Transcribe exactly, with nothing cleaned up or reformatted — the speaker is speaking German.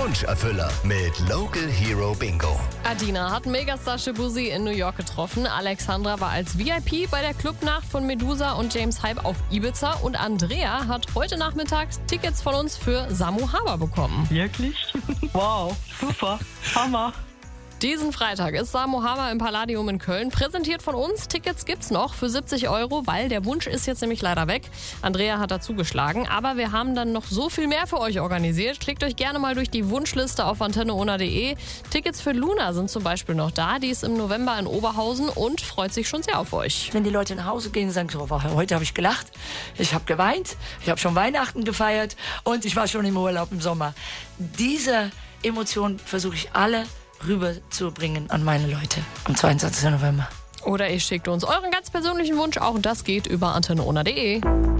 Wunscherfüller mit Local Hero Bingo. Adina hat Megastar Shibuzi in New York getroffen. Alexandra war als V I P bei der Clubnacht von Medusa und James Hype auf Ibiza. Und Andrea hat heute Nachmittag Tickets von uns für Samu Haber bekommen. Wirklich? Wow, super, Hammer. Diesen Freitag ist Samu Haber im Palladium in Köln. Präsentiert von uns. Tickets gibt's noch für siebzig Euro, weil der Wunsch ist jetzt nämlich leider weg. Andrea hat da zugeschlagen, aber wir haben dann noch so viel mehr für euch organisiert. Klickt euch gerne mal durch die Wunschliste auf antenne ona punkt de. Tickets für Luna sind zum Beispiel noch da. Die ist im November in Oberhausen und freut sich schon sehr auf euch. Wenn die Leute nach Hause gehen und sagen, so, heute habe ich gelacht, ich habe geweint, ich habe schon Weihnachten gefeiert und ich war schon im Urlaub im Sommer. Diese Emotionen versuche ich alle rüberzubringen an meine Leute am zweiundzwanzigsten November. Oder ihr schickt uns euren ganz persönlichen Wunsch, auch das geht über antenne ona punkt de.